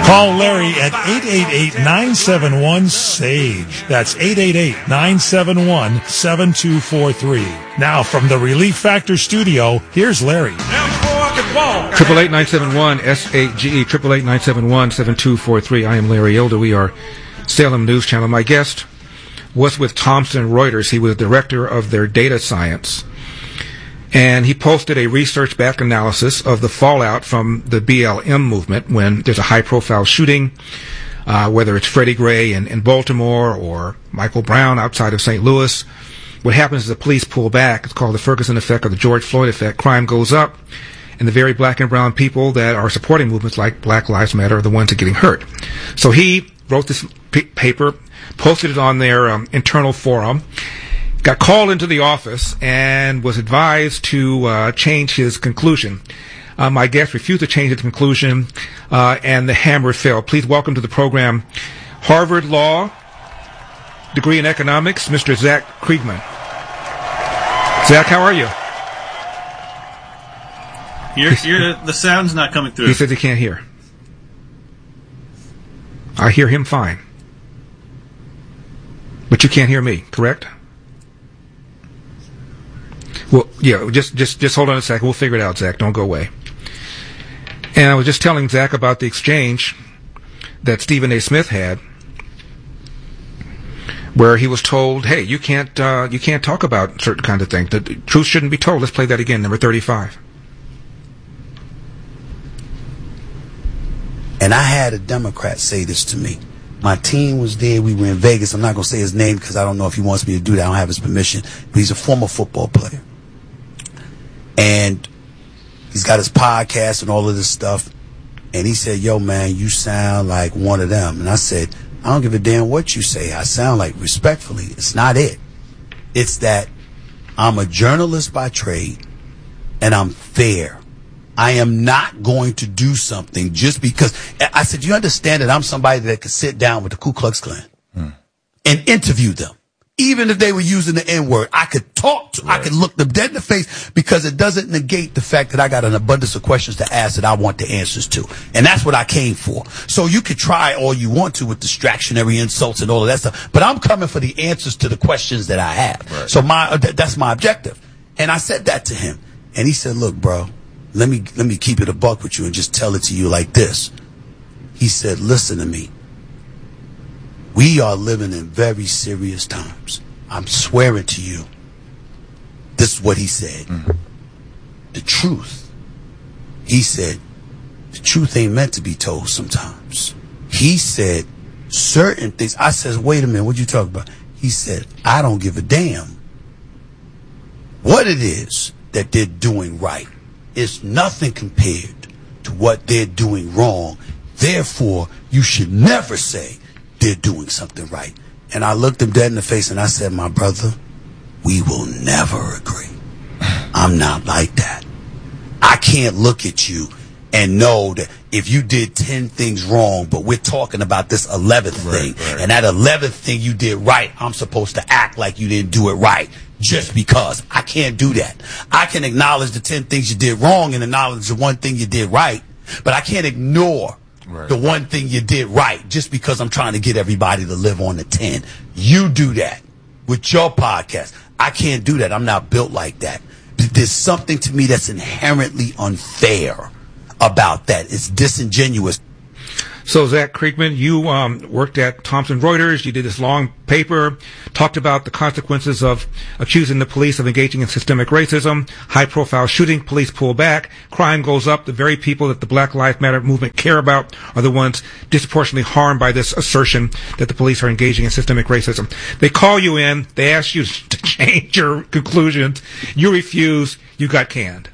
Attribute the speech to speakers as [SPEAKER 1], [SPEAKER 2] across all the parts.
[SPEAKER 1] Call Larry at 888-971-SAGE. That's 888-971-7243. Now, from the Relief Factor studio, here's Larry.
[SPEAKER 2] 888-971-SAGE, 888-971-7243. I am Larry Elder. We are Salem News Channel. My guest was with Thomson Reuters. He was director of their data science. And he posted a research-backed analysis of the fallout from the BLM movement when there's a high-profile shooting, whether it's Freddie Gray in Baltimore or Michael Brown outside of St. Louis. What happens is the police pull back. It's called the Ferguson effect or the George Floyd effect. Crime goes up, and the very black and brown people that are supporting movements like Black Lives Matter are the ones that are getting hurt. So he wrote this paper, posted it on their internal forum, got called into the office and was advised to change his conclusion. My guest refused to change his conclusion, and the hammer fell. Please welcome to the program Harvard Law degree in economics, Mr. Zach Kriegman. Zach, how are you?
[SPEAKER 3] The sound's not coming through.
[SPEAKER 2] He says he can't hear. I hear him fine. But you can't hear me, correct? Well, yeah, just hold on a second. We'll figure it out, Zach. Don't go away. And I was just telling Zach about the exchange that Stephen A. Smith had, where he was told, "Hey, you can't talk about certain kind of things. The truth shouldn't be told." Let's play that again, number 35.
[SPEAKER 4] And I had a Democrat say this to me. My team was there. We were in Vegas. I'm not going to say his name because I don't know if he wants me to do that. I don't have his permission. But he's a former football player. And he's got his podcast and all of this stuff. And he said, "Yo, man, you sound like one of them." And I said, "I don't give a damn what you say. I sound like, respectfully, it's not it. It's that I'm a journalist by trade and I'm fair. I am not going to do something just because." I said, "You understand that I'm somebody that could sit down with the Ku Klux Klan and interview them. Even if they were using the N-word, I could talk to, I could look them dead in the face because it doesn't negate the fact that I got an abundance of questions to ask that I want the answers to. And that's what I came for. So you could try all you want to with distractionary insults and all of that stuff, but I'm coming for the answers to the questions that I have. Right. So that's my objective." And I said that to him. And he said, "Look, bro, let me keep it a buck with you and just tell it to you like this." He said, "Listen to me. We are living in very serious times. I'm swearing to you." This is what he said. The truth. He said, the truth ain't meant to be told sometimes. He said certain things. I said, "Wait a minute, what you talking about?" He said, "I don't give a damn what it is that they're doing right. It's nothing compared to what they're doing wrong. Therefore, you should never say they're doing something right." And I looked him dead in the face and I said, "My brother, we will never agree. I'm not like that. I can't look at you and know that if you did 10 things wrong, but we're talking about this 11th thing, and that 11th thing you did right, I'm supposed to act like you didn't do it right just because." I can't do that. I can acknowledge the 10 things you did wrong and acknowledge the one thing you did right, but I can't ignore the one thing you did right just because I'm trying to get everybody to live on the 10. You do that with your podcast. I can't do that. I'm not built like that. There's something to me that's inherently unfair about that. It's disingenuous.
[SPEAKER 2] So, Zach Kriegman, you worked at Thomson Reuters. You did this long paper, talked about the consequences of accusing the police of engaging in systemic racism, high-profile shooting, police pull back, crime goes up. The very people that the Black Lives Matter movement care about are the ones disproportionately harmed by this assertion that the police are engaging in systemic racism. They call you in. They ask you to change your conclusions. You refuse. You got canned.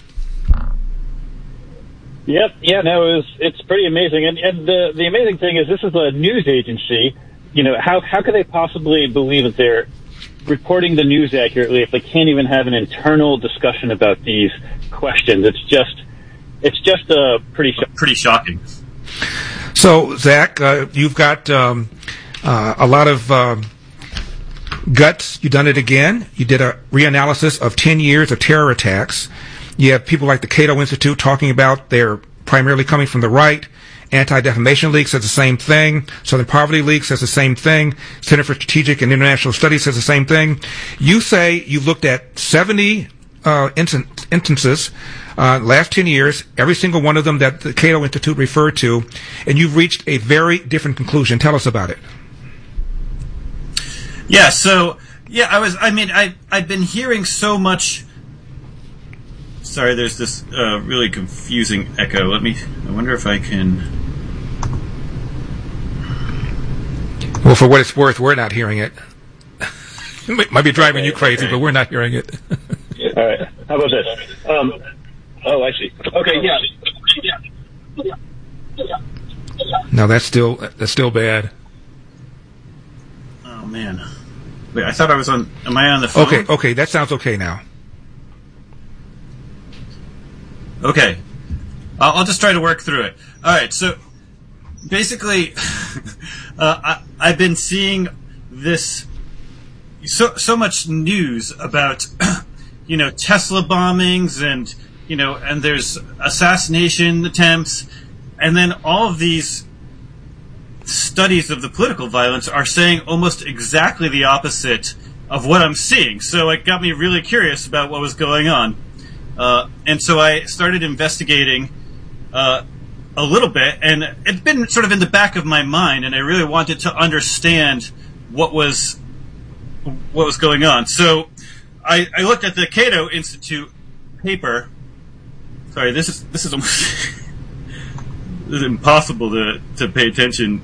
[SPEAKER 5] Yep. Yeah. No. It's pretty amazing, and the amazing thing is this is a news agency. You know, how could they possibly believe that they're reporting the news accurately if they can't even have an internal discussion about these questions? It's just pretty shocking.
[SPEAKER 2] So, Zach, you've got a lot of guts. You've done it again. You did a reanalysis of 10 years of terror attacks. You have people like the Cato Institute talking about they're primarily coming from the right, Anti-Defamation League says the same thing. Southern Poverty League says the same thing. Center for Strategic and International Studies says the same thing. You say you looked at 70 instances last 10 years, every single one of them that the Cato Institute referred to, and you've reached a very different conclusion. Tell us about it.
[SPEAKER 3] Yeah, so, I've been hearing so much. Sorry, there's this really confusing echo. I wonder if I can.
[SPEAKER 2] Well, for what it's worth, we're not hearing it. It might be driving you crazy, but we're not hearing it.
[SPEAKER 5] All right. How about this? I see. Okay, yeah.
[SPEAKER 2] No, that's still bad.
[SPEAKER 3] Oh man. Wait, I thought I was on. Am I on the phone?
[SPEAKER 2] Okay, that sounds okay now.
[SPEAKER 3] Okay. I'll just try to work through it. All right, so basically, I've been seeing this so much news about Tesla bombings and and there's assassination attempts, and then all of these studies of the political violence are saying almost exactly the opposite of what I'm seeing. So it got me really curious about what was going on. And so I started investigating a little bit, and it's been sort of in the back of my mind, and I really wanted to understand what was going on. So I looked at the Cato Institute paper. Sorry, this is almost this is impossible to pay attention.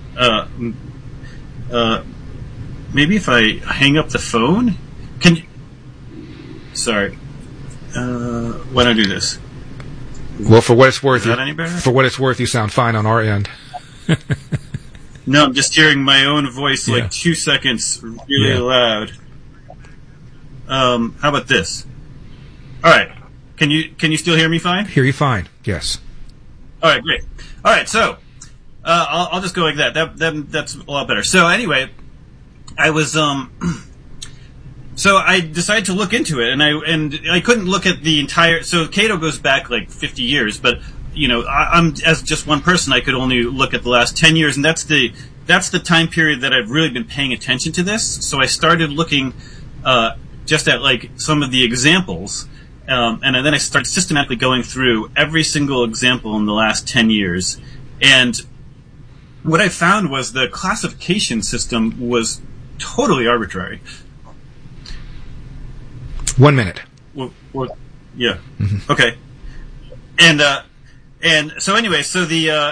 [SPEAKER 3] Maybe if I hang up the phone, can you? Sorry. Why don't I do this?
[SPEAKER 2] Well, for what it's worth,
[SPEAKER 3] is that any better?
[SPEAKER 2] For what it's worth, you sound fine on our end.
[SPEAKER 3] No, I'm just hearing my own voice like 2 seconds really loud. How about this? All right, can you still hear me fine?
[SPEAKER 2] Hear you fine. Yes.
[SPEAKER 3] All right, great. All right, so I'll just go like that. That's a lot better. So anyway, I was So I decided to look into it, and I couldn't look at the entire. So Cato goes back like 50 years, but I'm as just one person, I could only look at the last 10 years, and that's the time period that I've really been paying attention to this. So I started looking just at like some of the examples, and then I started systematically going through every single example in the last 10 years, and what I found was the classification system was totally arbitrary.
[SPEAKER 2] 1 minute.
[SPEAKER 3] Well, yeah. Mm-hmm. Okay. And so anyway, so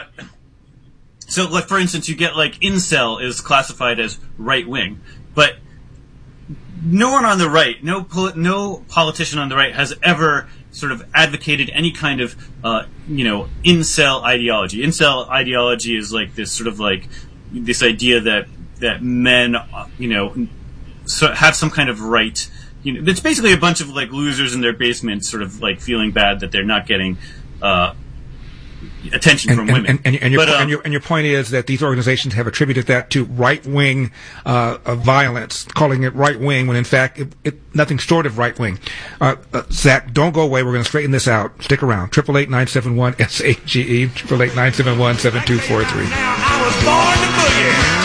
[SPEAKER 3] so like for instance, you get like incel is classified as right wing, but no one on the right, no politician on the right has ever sort of advocated any kind of incel ideology. Incel ideology is like this sort of like this idea that men have some kind of right. It's basically a bunch of like losers in their basement, sort of like feeling bad that they're not getting attention from women.
[SPEAKER 2] And your point is that these organizations have attributed that to right wing violence, calling it right wing when in fact it nothing short of right wing. Zach, don't go away. We're going to straighten this out. Stick around. 888-971-SAGE 888-971-7243. I was born to boogie.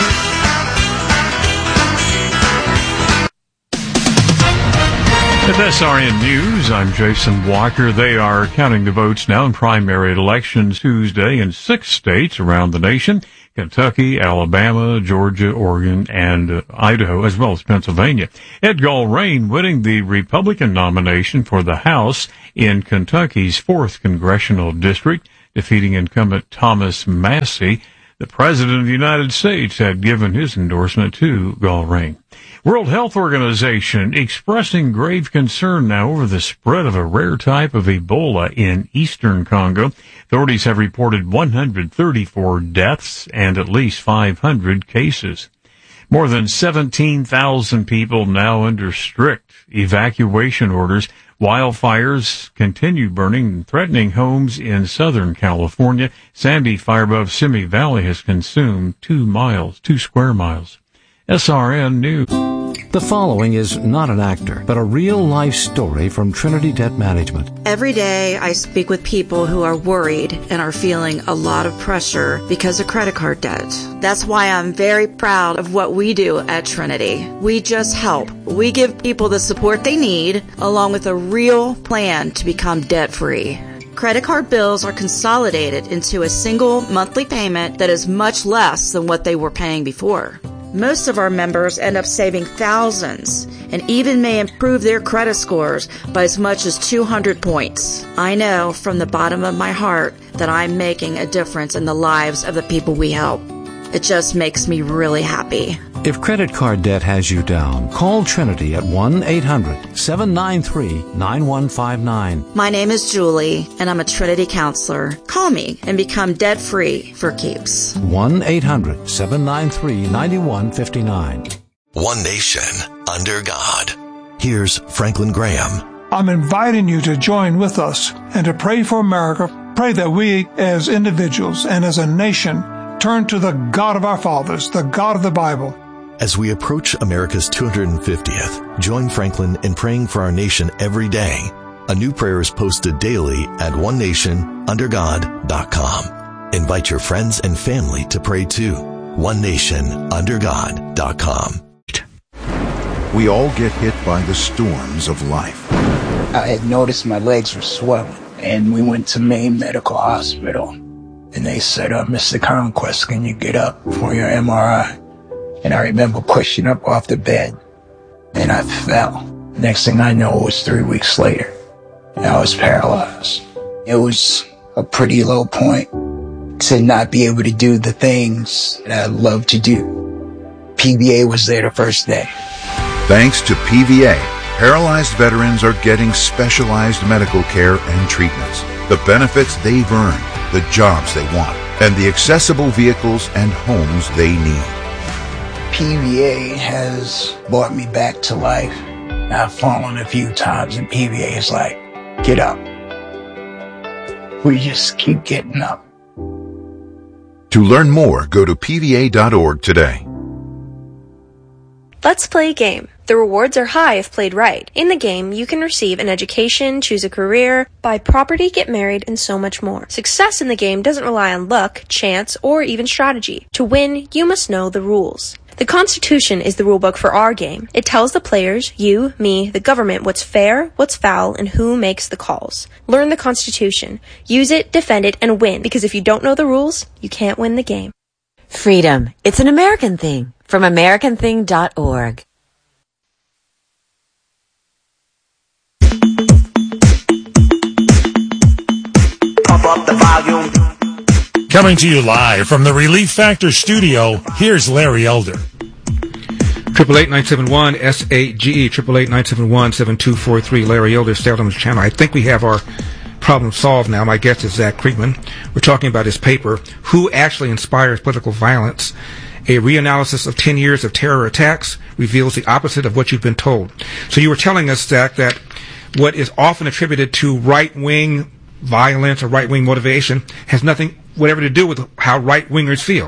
[SPEAKER 6] At SRN News, I'm Jason Walker. They are counting the votes now in primary elections Tuesday in 6 states around the nation: Kentucky, Alabama, Georgia, Oregon, and Idaho, as well as Pennsylvania. Ed Gulrane winning the Republican nomination for the House in Kentucky's 4th Congressional District, defeating incumbent Thomas Massie. The President of the United States had given his endorsement to Gulrane. World Health Organization expressing grave concern now over the spread of a rare type of Ebola in eastern Congo. Authorities have reported 134 deaths and at least 500 cases. More than 17,000 people now under strict evacuation orders. Wildfires continue burning, threatening homes in Southern California. Sandy fire above Simi Valley has consumed 2 square miles. SRN News.
[SPEAKER 7] The following is not an actor, but a real-life story from Trinity Debt Management.
[SPEAKER 8] Every day I speak with people who are worried and are feeling a lot of pressure because of credit card debt. That's why I'm very proud of what we do at Trinity. We just help. We give people the support they need, along with a real plan to become debt-free. Credit card bills are consolidated into a single monthly payment that is much less than what they were paying before. Most of our members end up saving thousands and even may improve their credit scores by as much as 200 points. I know from the bottom of my heart that I'm making a difference in the lives of the people we help. It just makes me really happy.
[SPEAKER 7] If credit card debt has you down, call Trinity at 1-800-793-9159.
[SPEAKER 8] My name is Julie, and I'm a Trinity counselor. Call me and become debt-free for keeps.
[SPEAKER 7] 1-800-793-9159.
[SPEAKER 9] One nation, under God. Here's Franklin Graham.
[SPEAKER 10] I'm inviting you to join with us and to pray for America. Pray that we, as individuals and as a nation, turn to the God of our fathers, the God of the Bible.
[SPEAKER 9] As we approach America's 250th, join Franklin in praying for our nation every day. A new prayer is posted daily at onenationundergod.com. Invite your friends and family to pray too. onenationundergod.com.
[SPEAKER 11] We all get hit by the storms of life.
[SPEAKER 12] I had noticed my legs were swelling, and we went to Maine Medical Hospital. And they said, Mr. Conquest, can you get up for your MRI? And I remember pushing up off the bed, and I fell. Next thing I know, it was 3 weeks later, and I was paralyzed. It was a pretty low point to not be able to do the things that I love to do. PVA was there the first day.
[SPEAKER 11] Thanks to PVA, paralyzed veterans are getting specialized medical care and treatments, the benefits they've earned, the jobs they want, and the accessible vehicles and homes they need.
[SPEAKER 12] PVA has brought me back to life. I've fallen a few times, and PVA is like, get up. We just keep getting up.
[SPEAKER 11] To learn more, go to pva.org today.
[SPEAKER 13] Let's play a game. The rewards are high if played right. In the game, you can receive an education, choose a career, buy property, get married, and so much more. Success in the game doesn't rely on luck, chance, or even strategy. To win, you must know the rules. The Constitution is the rulebook for our game. It tells the players, you, me, the government, what's fair, what's foul, and who makes the calls. Learn the Constitution. Use it, defend it, and win, because if you don't know the rules, you can't win the game.
[SPEAKER 14] Freedom. It's an American thing. From AmericanThing.org.
[SPEAKER 15] Pump up the volume.
[SPEAKER 1] Coming to you live from the Relief Factor studio, here's Larry Elder.
[SPEAKER 2] 888-971-SAGE, 888-971-7243, Larry Elder, Salem's Channel. I think we have our problem solved now. My guest is Zach Kriegman. We're talking about his paper, Who Actually Inspires Political Violence? A reanalysis of 10 years of terror attacks reveals the opposite of what you've been told. So you were telling us, Zach, that what is often attributed to right-wing violence or right-wing motivation has nothing whatever to do with how right-wingers feel.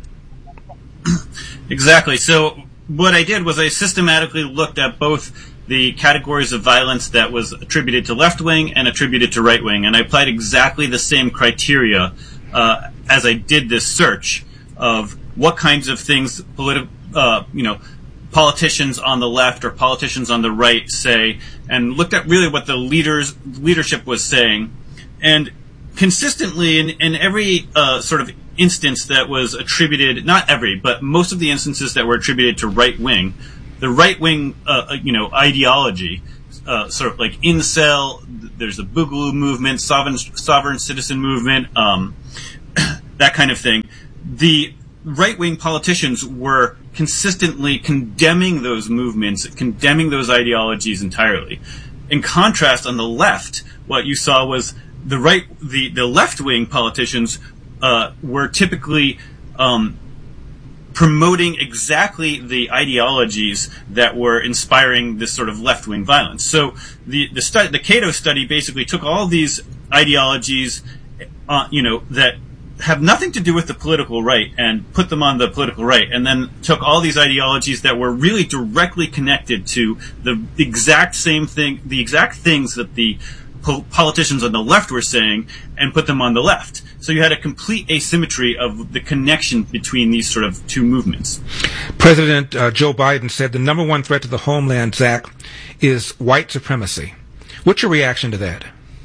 [SPEAKER 3] Exactly. So what I did was I systematically looked at both the categories of violence that was attributed to left-wing and attributed to right-wing, and I applied exactly the same criteria as I did this search of what kinds of things politicians on the left or politicians on the right say, and looked at really what the leadership was saying. And consistently in every sort of instance that was attributed, not every, but most of the instances that were attributed to right-wing, the right-wing ideology, sort of like incel, there's the Boogaloo movement, sovereign citizen movement, that kind of thing. The right-wing politicians were consistently condemning those movements, condemning those ideologies entirely. In contrast, on the left, what you saw was the left-wing politicians were typically promoting exactly the ideologies that were inspiring this sort of left-wing violence. So the Cato study basically took all these ideologies, that have nothing to do with the political right and put them on the political right, and then took all these ideologies that were really directly connected to the exact same thing, the exact things that the politicians on the left were saying, and put them on the left. So you had a complete asymmetry of the connection between these sort of two movements.
[SPEAKER 2] President Joe Biden said the number one threat to the homeland, Zach, is white supremacy. What's your reaction to that?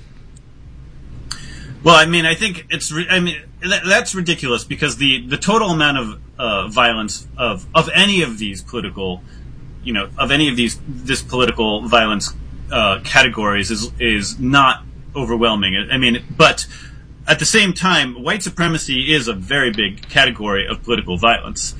[SPEAKER 3] Well, I mean, I think that's ridiculous, because the total amount of violence of any of these political, this political violence categories is not overwhelming. I mean, but at the same time, white supremacy is a very big category of political violence.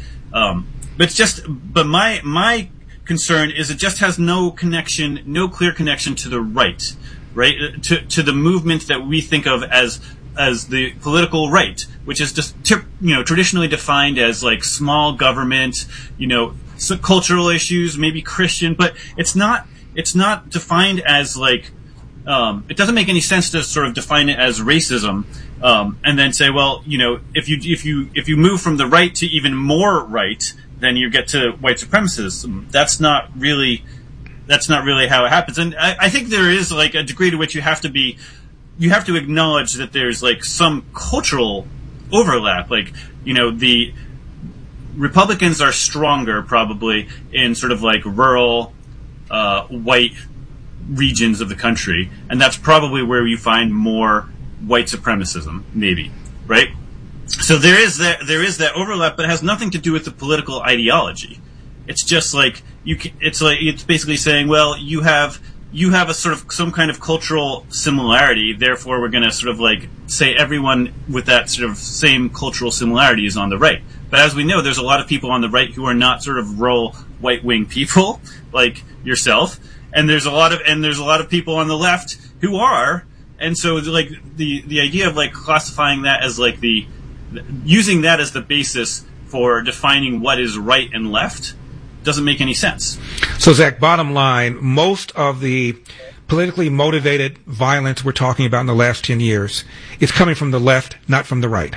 [SPEAKER 3] But my concern is it just has no clear connection to the right, to the movement that we think of as the political right, which is just traditionally defined as like small government, so cultural issues, maybe Christian, but it's not defined as like. It doesn't make any sense to sort of define it as racism, and then say, well, if you move from the right to even more right, then you get to white supremacism. That's not really how it happens. And I think there is like a degree to which you have to acknowledge that there's like some cultural overlap. Like, the Republicans are stronger probably in sort of like rural, white regions of the country, and that's probably where you find more white supremacism, maybe, right? So there is that overlap, but it has nothing to do with the political ideology. It's just like it's basically saying, well, you have a sort of some kind of cultural similarity, therefore we're going to sort of like say everyone with that sort of same cultural similarity is on the right. But as we know, there's a lot of people on the right who are not sort of rural white wing people like yourself. And there's a lot of people on the left who are, and so like the idea of like classifying that as like using that as the basis for defining what is right and left doesn't make any sense.
[SPEAKER 2] So Zach, bottom line, most of the politically motivated violence we're talking about in the last 10 years is coming from the left, not from the right.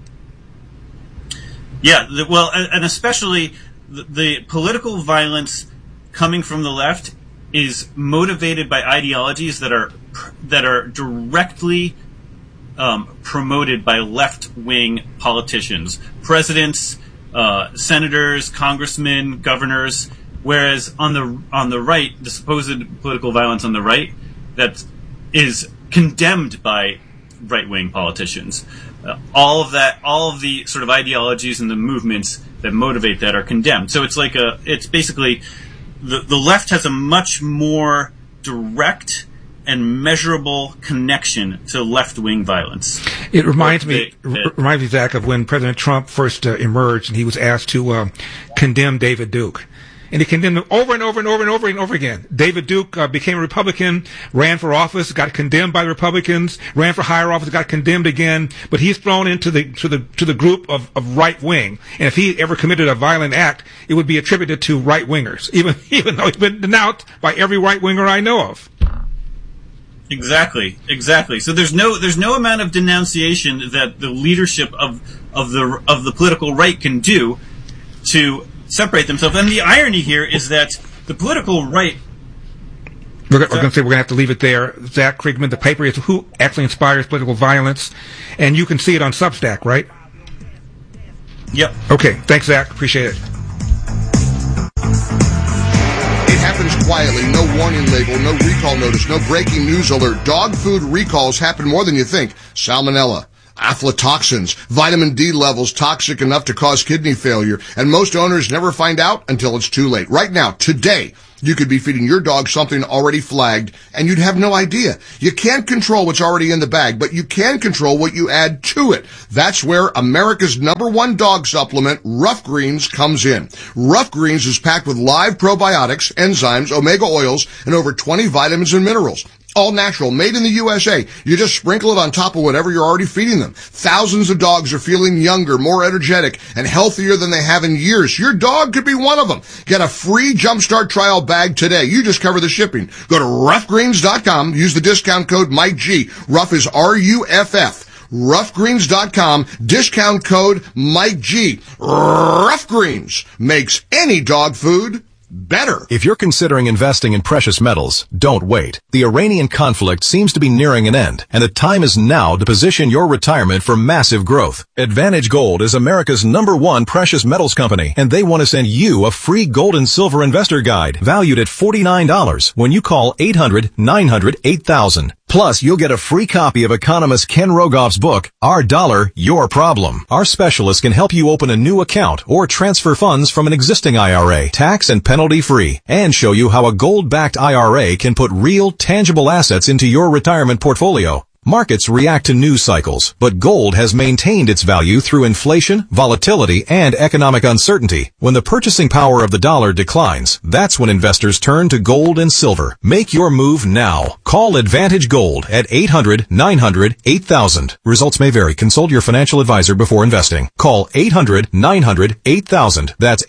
[SPEAKER 3] Yeah, and especially the political violence coming from the left is motivated by ideologies that are directly promoted by left-wing politicians, presidents, senators, congressmen, governors. Whereas on the right, the supposed political violence on the right that is condemned by right-wing politicians. All of the sort of ideologies and the movements that motivate that are condemned. So it's basically. The left has a much more direct and measurable connection to left-wing violence.
[SPEAKER 2] It reminds me, Zach, of when President Trump first emerged and he was asked to condemn David Duke. And he condemned him over and over and over and over and over again. David Duke became a Republican, ran for office, got condemned by the Republicans, ran for higher office, got condemned again. But he's thrown into the group of right wing. And if he ever committed a violent act, it would be attributed to right wingers, even though he's been denounced by every right winger I know of.
[SPEAKER 3] Exactly. So there's no amount of denunciation that the leadership of the political right can do to separate themselves. And the irony here is that the political right...
[SPEAKER 2] We're going to have to leave it there. Zach Kriegman, the paper is Who Actually Inspires Political Violence, and you can see it on Substack, right?
[SPEAKER 3] Yep.
[SPEAKER 2] Okay, thanks, Zach. Appreciate it.
[SPEAKER 16] It happens quietly, no warning label, no recall notice, no breaking news alert. Dog food recalls happen more than you think. Salmonella, aflatoxins, vitamin D levels toxic enough to cause kidney failure, and most owners never find out until it's too late. Right now, today, you could be feeding your dog something already flagged, and you'd have no idea. You can't control what's already in the bag, but you can control what you add to it. That's where America's #1 dog supplement, Rough Greens, comes in. Rough Greens is packed with live probiotics, enzymes, omega oils, and over 20 vitamins and minerals. All natural, made in the USA. You just sprinkle it on top of whatever you're already feeding them. Thousands of dogs are feeling younger, more energetic, and healthier than they have in years. Your dog could be one of them. Get a free Jumpstart trial bag today. You just cover the shipping. Go to roughgreens.com. Use the discount code MikeG. Rough is R-U-F-F. roughgreens.com, discount code Mike G. Rough Greens makes any dog food better.
[SPEAKER 17] If you're considering investing in precious metals, don't wait. The Iranian conflict seems to be nearing an end, and the time is now to position your retirement for massive growth. Advantage Gold is America's #1 precious metals company, and they want to send you a free gold and silver investor guide valued at $49 when you call 800-900-8000. Plus, you'll get a free copy of economist Ken Rogoff's book, Our Dollar, Your Problem. Our specialists can help you open a new account or transfer funds from an existing IRA, tax and penalty-free, and show you how a gold-backed IRA can put real, tangible assets into your retirement portfolio. Markets react to news cycles, but gold has maintained its value through inflation, volatility, and economic uncertainty. When the purchasing power of the dollar declines, that's when investors turn to gold and silver. Make your move now. Call Advantage Gold at 800-900-8000. Results may vary. Consult your financial advisor before investing. Call 800-900-8000. That's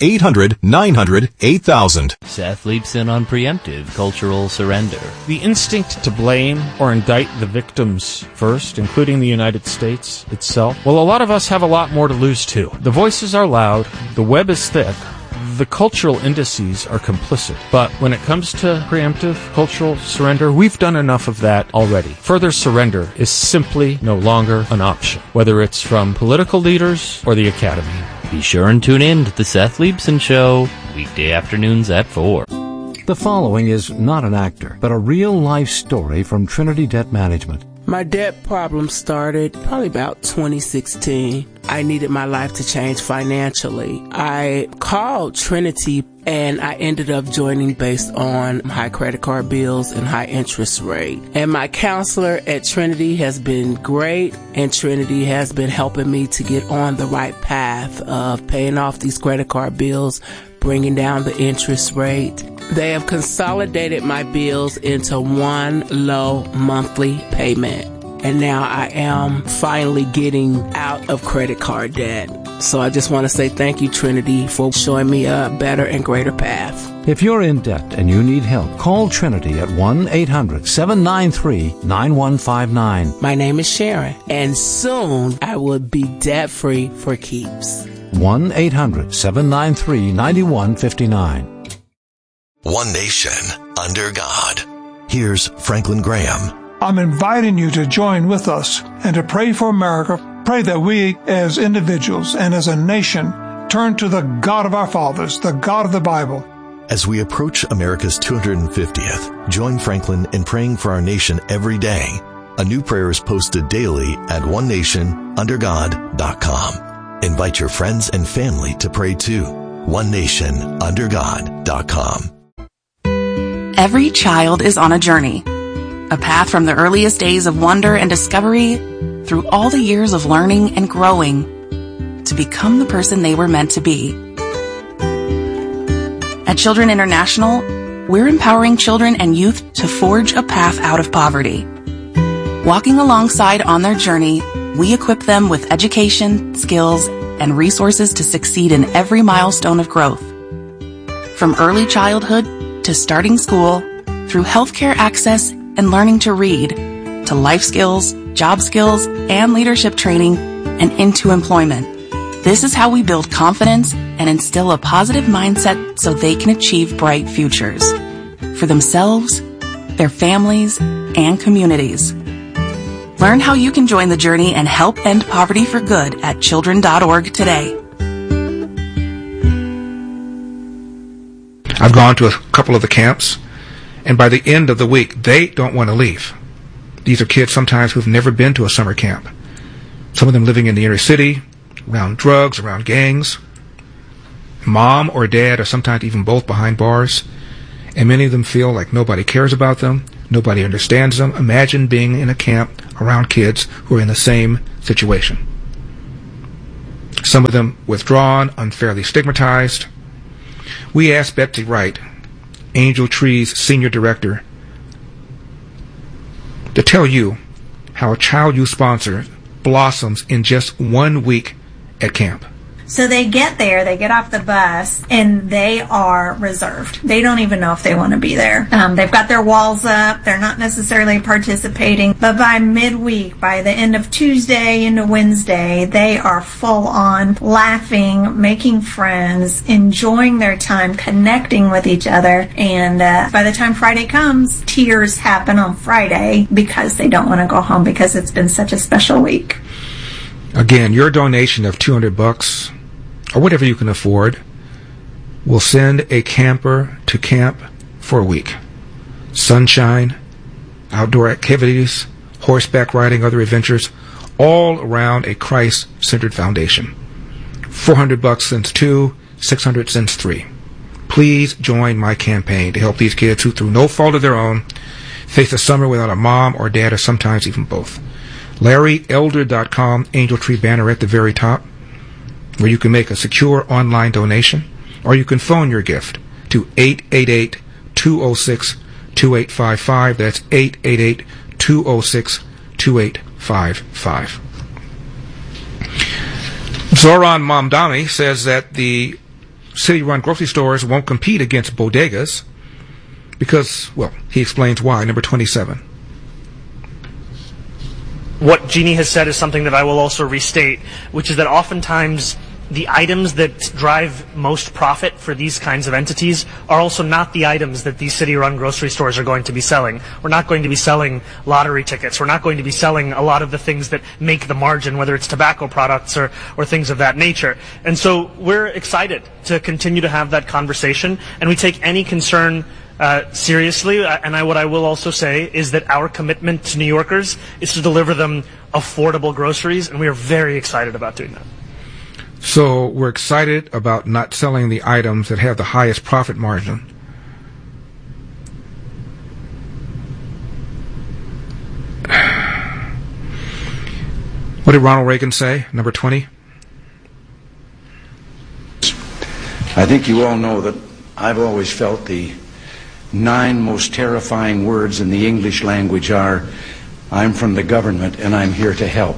[SPEAKER 17] 800-900-8000.
[SPEAKER 18] Seth leaps in on preemptive cultural surrender.
[SPEAKER 19] The instinct to blame or indict the victims first, including the United States itself. Well, a lot of us have a lot more to lose too. The voices are loud, the web is thick, the cultural indices are complicit. But when it comes to preemptive cultural surrender, we've done enough of that already. Further surrender is simply no longer an option, whether it's from political leaders or the academy.
[SPEAKER 18] Be sure and tune in to The Seth Leibson Show, weekday afternoons at 4.
[SPEAKER 7] The following is not an actor, but a real-life story from Trinity Debt Management.
[SPEAKER 20] My debt problem started probably about 2016. I needed my life to change financially. I called Trinity and I ended up joining based on high credit card bills and high interest rate. And my counselor at Trinity has been great, and Trinity has been helping me to get on the right path of paying off these credit card bills, bringing down the interest rate. They have consolidated my bills into one low monthly payment. And now I am finally getting out of credit card debt. So I just want to say thank you, Trinity, for showing me a better and greater path.
[SPEAKER 7] If you're in debt and you need help, call Trinity at 1-800-793-9159.
[SPEAKER 20] My name is Sharon, and soon I will be debt-free for keeps.
[SPEAKER 7] 1-800-793-9159.
[SPEAKER 9] One nation, under God. Here's Franklin Graham.
[SPEAKER 10] I'm inviting you to join with us and to pray for America. Pray that we, as individuals and as a nation, turn to the God of our fathers, the God of the Bible.
[SPEAKER 9] As we approach America's 250th, join Franklin in praying for our nation every day. A new prayer is posted daily at onenationundergod.com. Invite your friends and family to pray too. onenationundergod.com.
[SPEAKER 21] Every child is on a journey, a path from the earliest days of wonder and discovery through all the years of learning and growing to become the person they were meant to be. At Children International, we're empowering children and youth to forge a path out of poverty. Walking alongside on their journey, we equip them with education, skills, and resources to succeed in every milestone of growth. From early childhood to starting school, through healthcare access and learning to read, to life skills, job skills, and leadership training, and into employment. This is how we build confidence and instill a positive mindset so they can achieve bright futures for themselves, their families, and communities. Learn how you can join the journey and help end poverty for good at children.org today.
[SPEAKER 2] I've gone to a couple of the camps, and by the end of the week, they don't want to leave. These are kids sometimes who've never been to a summer camp. Some of them living in the inner city, around drugs, around gangs. Mom or dad, or sometimes even both, behind bars. And many of them feel like nobody cares about them, nobody understands them. Imagine being in a camp around kids who are in the same situation. Some of them withdrawn, unfairly stigmatized. We asked Betsy Wright, Angel Tree's senior director, to tell you how a child youth sponsor blossoms in just 1 week at camp.
[SPEAKER 4] So they get there, they get off the bus, and they are reserved. They don't even know if they want to be there. They've got their walls up. They're not necessarily participating. But by midweek, by the end of Tuesday into Wednesday, they are full on laughing, making friends, enjoying their time, connecting with each other. And by the time Friday comes, tears happen on Friday because they don't want to go home because it's been such a special week.
[SPEAKER 2] Again, your donation of $200 or whatever you can afford will send a camper to camp for a week. Sunshine, outdoor activities, horseback riding, other adventures, all around a Christ-centered foundation. $400 since 2, $600 since 3. Please join my campaign to help these kids who, through no fault of their own, face a summer without a mom or dad or sometimes even both. LarryElder.com, Angel Tree banner at the very top, where you can make a secure online donation, or you can phone your gift to 888-206-2855. That's 888-206-2855. Zoran Mamdani says that the city-run grocery stores won't compete against bodegas because, well, he explains why. Number 27.
[SPEAKER 22] What Jeannie has said is something that I will also restate, which is that oftentimes the items that drive most profit for these kinds of entities are also not the items that these city-run grocery stores are going to be selling. We're not going to be selling lottery tickets. We're not going to be selling a lot of the things that make the margin, whether it's tobacco products or things of that nature. And so we're excited to continue to have that conversation, and we take any concern seriously, and what I will also say is that our commitment to New Yorkers is to deliver them affordable groceries, and we are very excited about doing that.
[SPEAKER 2] So we're excited about not selling the items that have the highest profit margin. What did Ronald Reagan say? Number 20?
[SPEAKER 23] I think you all know that I've always felt the 9 most terrifying words in the English language are, I'm from the government and I'm here to help.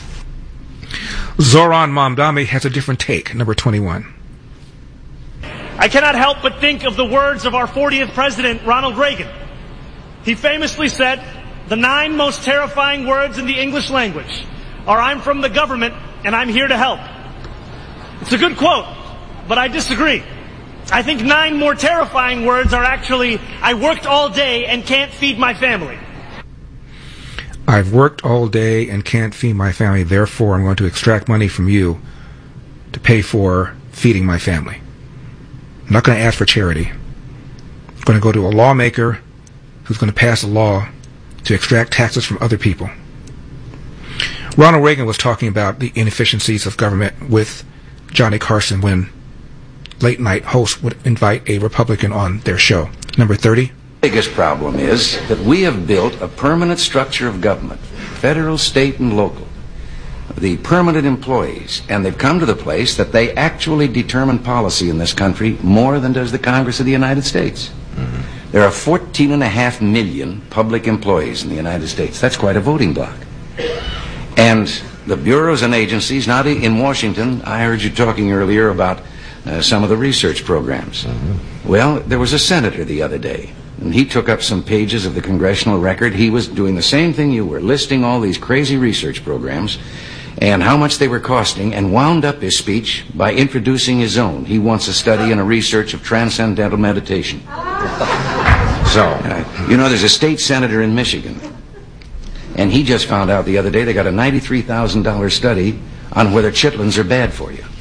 [SPEAKER 2] Zoran Mamdani has a different take. Number 21.
[SPEAKER 22] I cannot help but think of the words of our 40th president, Ronald Reagan. He famously said, the 9 most terrifying words in the English language are, I'm from the government and I'm here to help. It's a good quote, but I disagree. I think 9 more terrifying words are actually, I worked all day and can't feed my family.
[SPEAKER 2] I've worked all day and can't feed my family, therefore I'm going to extract money from you to pay for feeding my family. I'm not going to ask for charity. I'm going to go to a lawmaker who's going to pass a law to extract taxes from other people. Ronald Reagan was talking about the inefficiencies of government with Johnny Carson when late-night hosts would invite a Republican on their show. Number 30.
[SPEAKER 23] The biggest problem is that we have built a permanent structure of government, federal, state, and local. The permanent employees, and they've come to the place that they actually determine policy in this country more than does the Congress of the United States. Mm-hmm. There are 14.5 million public employees in the United States. That's quite a voting bloc. And the bureaus and agencies, not in Washington, I heard you talking earlier about some of the research programs. Mm-hmm. Well, there was a senator the other day, and he took up some pages of the congressional record. He was doing the same thing you were, listing all these crazy research programs and how much they were costing, and wound up his speech by introducing his own. He wants a study and a research of transcendental meditation. So, you know, there's a state senator in Michigan, and he just found out the other day they got a $93,000 study on whether chitlins are bad for you.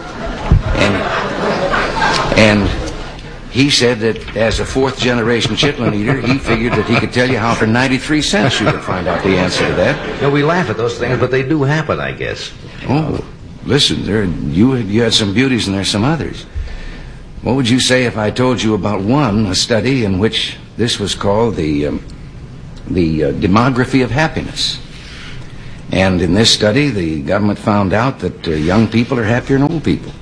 [SPEAKER 23] And he said that as a 4th-generation chitlin eater, he figured that he could tell you how for 93 cents you could find out the answer to that.
[SPEAKER 24] You know, we laugh at those things, but they do happen, I guess.
[SPEAKER 23] Oh, listen, you had some beauties and there's some others. What would you say if I told you about a study in which this was called the demography of happiness? And in this study, the government found out that young people are happier than old people.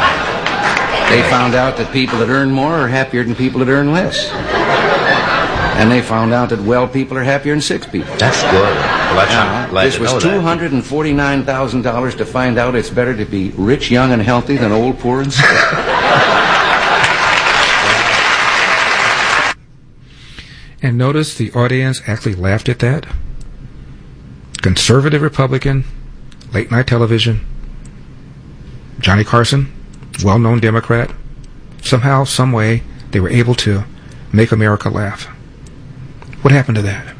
[SPEAKER 23] They found out that people that earn more are happier than people that earn less. And they found out that well people are happier than sick people.
[SPEAKER 24] That's good. Well,
[SPEAKER 23] this was $249,000 to find out it's better to be rich, young, and healthy than old, poor, and sick.
[SPEAKER 2] And notice the audience actually laughed at that. Conservative Republican, late night television, Johnny Carson, well-known Democrat. Somehow, some way, they were able to make America laugh. What happened to that?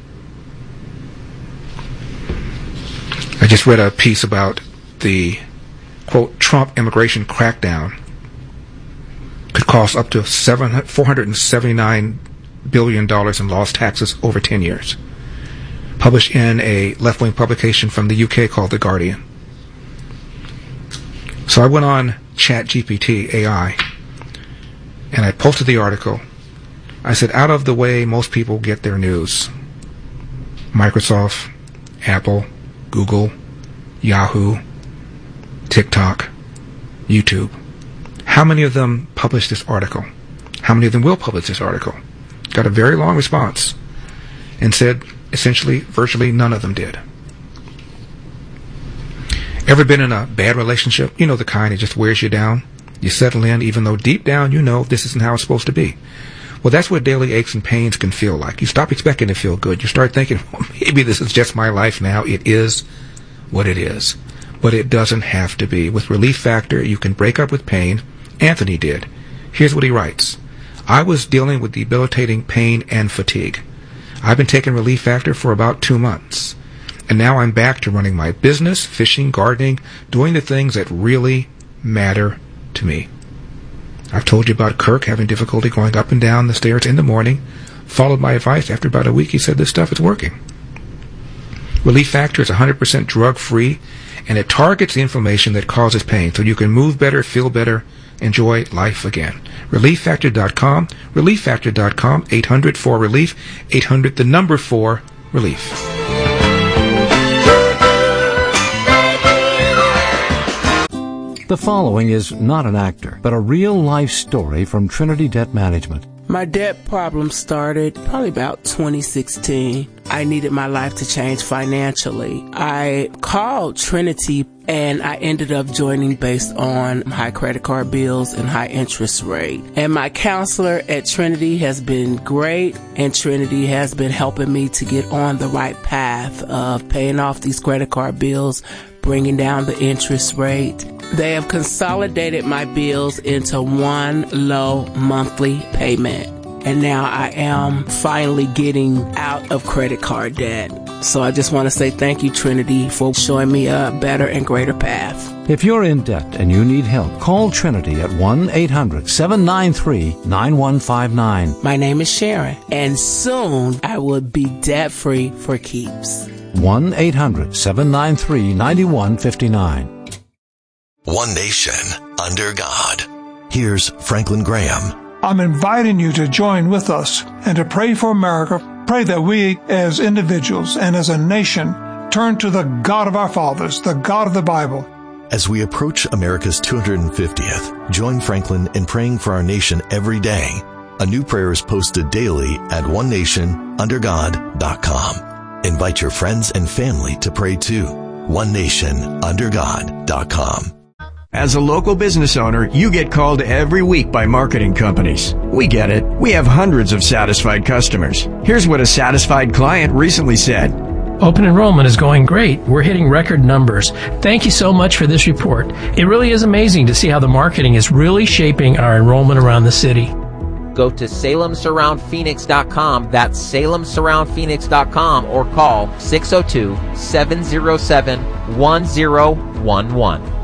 [SPEAKER 2] I just read a piece about the, quote, Trump immigration crackdown could cost up to $479 billion in lost taxes over 10 years. Published in a left-wing publication from the UK called The Guardian. So I went on ChatGPT AI and I posted the article. I said, out of the way most people get their news. Microsoft, Apple, Google, Yahoo, TikTok, YouTube. How many of them publish this article? How many of them will publish this article? Got a very long response and said essentially virtually none of them did. Ever been in a bad relationship? You know, the kind that just wears you down. You settle in even though deep down you know this isn't how it's supposed to be. Well, that's what daily aches and pains can feel like. You stop expecting to feel good. You start thinking, well, maybe this is just my life now. It is what it is. But it doesn't have to be. With Relief Factor, you can break up with pain. Anthony did. Here's what he writes. I was dealing with debilitating pain and fatigue. I've been taking Relief Factor for about 2 months. And now I'm back to running my business, fishing, gardening, doing the things that really matter to me. I've told you about Kirk having difficulty going up and down the stairs in the morning. Followed my advice. After about a week, he said, this stuff is working. Relief Factor is 100% drug-free, and it targets the inflammation that causes pain so you can move better, feel better, enjoy life again. ReliefFactor.com, ReliefFactor.com, 800-4-RELIEF, 800-4-RELIEF.
[SPEAKER 7] The following is not an actor, but a real-life story from Trinity Debt Management.
[SPEAKER 20] My debt problem started probably about 2016. I needed my life to change financially. I called Trinity and I ended up joining based on high credit card bills and high interest rate. And my counselor at Trinity has been great, and Trinity has been helping me to get on the right path of paying off these credit card bills, bringing down the interest rate. They have consolidated my bills into one low monthly payment. And now I am finally getting out of credit card debt. So I just want to say thank you, Trinity, for showing me a better and greater path.
[SPEAKER 7] If you're in debt and you need help, call Trinity at 1-800-793-9159.
[SPEAKER 20] My name is Sharon, and soon I will be debt-free for keeps.
[SPEAKER 7] 1-800-793-9159.
[SPEAKER 9] One nation under God. Here's Franklin Graham.
[SPEAKER 10] I'm inviting you to join with us and to pray for America. Pray that we as individuals and as a nation turn to the God of our fathers, the God of the Bible.
[SPEAKER 9] As we approach America's 250th, join Franklin in praying for our nation every day. A new prayer is posted daily at onenationundergod.com. Invite your friends and family to pray too. onenationundergod.com.
[SPEAKER 5] As a local business owner, you get called every week by marketing companies. We get it. We have hundreds of satisfied customers. Here's what a satisfied client recently said.
[SPEAKER 6] Open enrollment is going great. We're hitting record numbers. Thank you so much for this report. It really is amazing to see how the marketing is really shaping our enrollment around the city.
[SPEAKER 8] Go to SalemSurroundPhoenix.com. That's SalemSurroundPhoenix.com, or call 602-707-1011.